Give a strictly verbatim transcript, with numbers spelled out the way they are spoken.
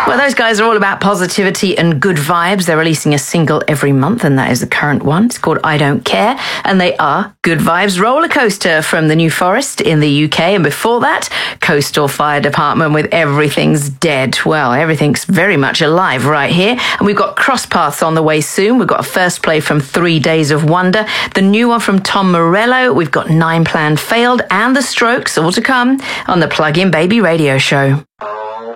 Well, those guys are all about positivity and good vibes. They're releasing a single every month, and that is the current one. It's called I Don't Care, and they are Good Vibes Roller Coaster from the New Forest in the U K. And before that, Coastal Fire Department with Everything's Dead. Well, everything's very much alive right here. And we've got Cross Paths on the way soon. We've got a first play from Three Days of Wonder, the new one from Tom Morello. We've got Nine Plan Failed and The Strokes, all to come on the Plug-in Baby Radio Show.